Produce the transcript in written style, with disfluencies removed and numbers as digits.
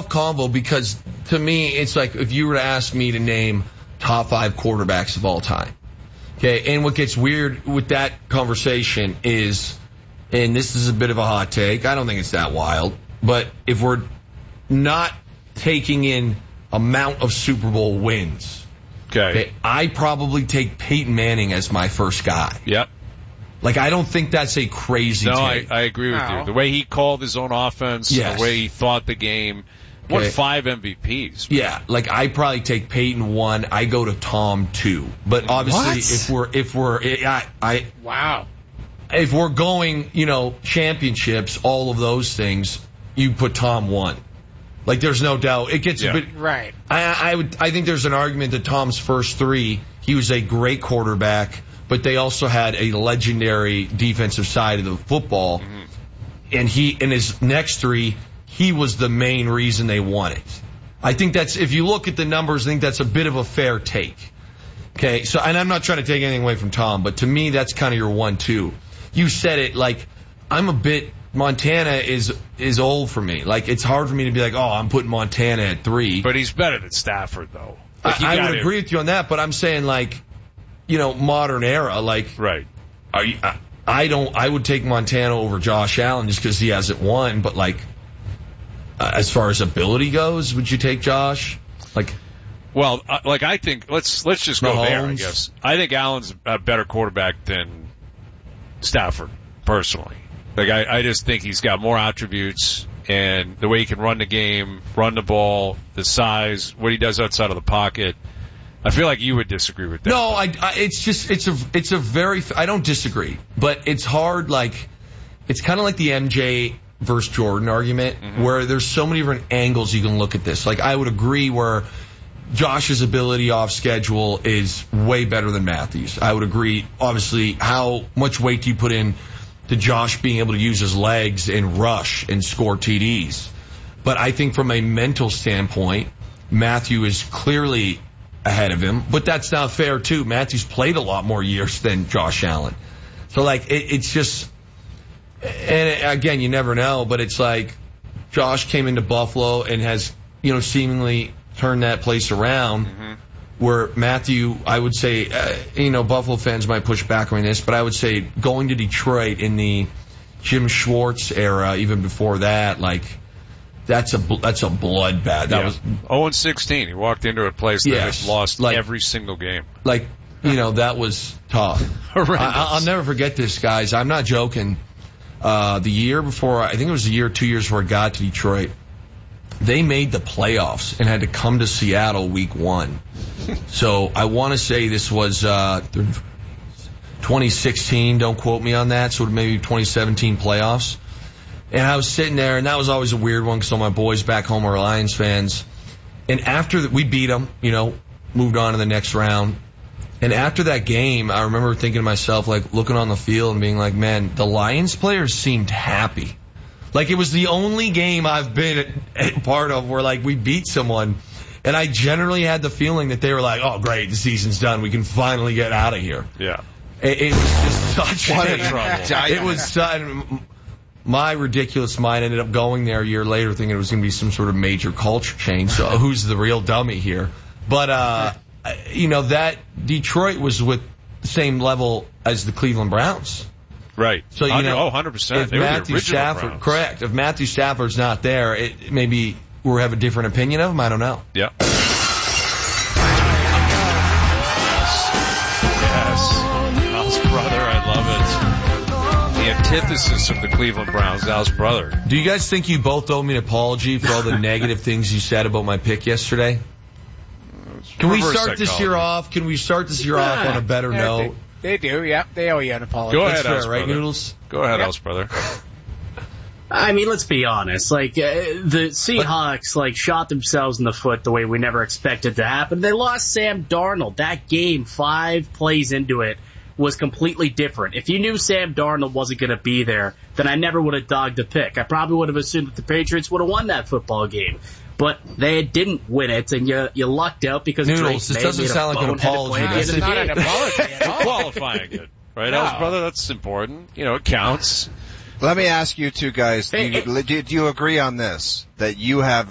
convo because to me, it's like if you were to ask me to name top 5 quarterbacks of all time. Okay, and what gets weird with that conversation is, and this is a bit of a hot take, I don't think it's that wild, but if we're not taking in amount of Super Bowl wins, okay, I probably take Peyton Manning as my first guy. Yep. Like, I don't think that's a crazy take. I agree with you. The way he called his own offense, the way he thought the game. Won 5 MVPs. Man. Yeah, like I probably take Peyton 1. I go to Tom 2. But obviously, if we're going, championships, all of those things, you put Tom 1. Like there's no doubt. It gets a bit right. I think there's an argument that Tom's first 3, he was a great quarterback, but they also had a legendary defensive side of the football. Mm-hmm. And in his next 3, he was the main reason they won it. I think that's, if you look at the numbers, I think that's a bit of a fair take. Okay, so, and I'm not trying to take anything away from Tom, but to me, that's kind of your 1-2. You said it, like, Montana is old for me. Like, it's hard for me to be like, I'm putting Montana at 3. But he's better than Stafford, though. I would agree with you on that, but I'm saying, like, modern era, like, right. I would take Montana over Josh Allen just because he hasn't won, but like, as far as ability goes, would you take Josh? Like, well, I think let's just go Mahomes. there. I guess I think Allen's a better quarterback than Stafford, personally. Like, I just think he's got more attributes, and the way he can run the game, run the ball, the size, what he does outside of the pocket. I feel like you would disagree with that. No, it's a very, I don't disagree, but it's hard, like, it's kind of like the MJ versus Jordan argument, where there's so many different angles you can look at this. Like, I would agree where Josh's ability off schedule is way better than Matthew's. I would agree, obviously, how much weight do you put in to Josh being able to use his legs and rush and score TDs. But I think from a mental standpoint, Matthew is clearly ahead of him, but that's not fair too. Matthew's played a lot more years than Josh Allen. So like, it's just, and again, you never know, but it's like Josh came into Buffalo and has, seemingly turned that place around, where Matthew, I would say, Buffalo fans might push back on this, but I would say going to Detroit in the Jim Schwartz era, even before that, like, that's a bloodbath. That was 0-16. He walked into a place that has lost every single game. Like, that was tough. I'll never forget this, guys. I'm not joking. The year before, I think it was a year, 2 years before I got to Detroit, they made the playoffs and had to come to Seattle week 1. So I want to say this was 2016. Don't quote me on that. So maybe 2017 playoffs. And I was sitting there, and that was always a weird one because all my boys back home are Lions fans. And after that, we beat them, moved on to the next round. And after that game, I remember thinking to myself, like, looking on the field and being like, man, the Lions players seemed happy. Like, it was the only game I've been a part of where, like, we beat someone. And I generally had the feeling that they were like, oh, great, the season's done. We can finally get out of here. Yeah. It was just such trouble. It was my ridiculous mind ended up going there a year later thinking it was going to be some sort of major culture change. So who's the real dummy here? But, that Detroit was with the same level as the Cleveland Browns. Right. So, 100%. If Matthew Stafford, correct. If Matthew Stafford's not there, maybe we'll have a different opinion of him. I don't know. Yeah. Al's brother, I love it. The antithesis of the Cleveland Browns, Al's brother. Do you guys think you both owe me an apology for all the negative things you said about my pick yesterday? Can we start this year off? On a better note? They do, yeah. They owe you an apology. Go ahead, Al's right, Noodles? Go ahead, Al's brother. I mean, let's be honest. Like, the Seahawks, shot themselves in the foot the way we never expected to happen. They lost Sam Darnold. That game, 5 plays into it, was completely different. If you knew Sam Darnold wasn't going to be there, then I never would have dogged the pick. I probably would have assumed that the Patriots would have won that football game. But they didn't win it, and you lucked out because Noodles, this doesn't sound like an apology. It's not an apology at all. Qualifying it. Right, Al's brother? That's important. It counts. Let me ask you two guys, do you agree on this? That you have